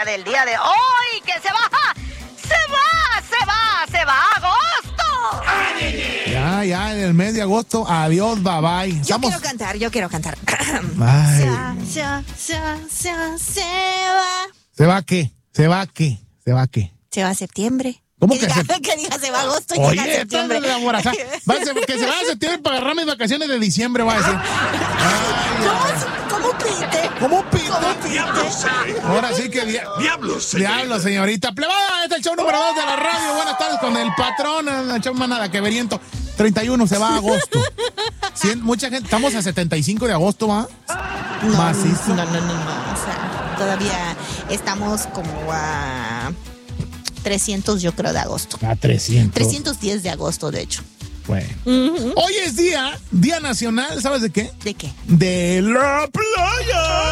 del día de hoy, que se va agosto. Ya, en el mes de agosto, adiós, bye bye. Yo quiero cantar. Ay. Se va. ¿Se va qué? Se va a septiembre. ¿Cómo que que diga se va a agosto y Oye, llega septiembre? que se va a septiembre para agarrar mis vacaciones de diciembre, va a decir. ¿Cómo pite? Ahora sí que diablo, señorita. Plebada, este es el show número 2 de la radio. Buenas tardes con el patrón, el show más nada que veriento. 31 se va a agosto. Mucha gente, estamos a 75 de agosto, ¿va? No. Macizo. O sea, todavía estamos como a 300, yo creo, de agosto. A 300. 310 de agosto, de hecho. Bueno. Hoy es día nacional, ¿sabes de qué? ¿De qué? De la playa.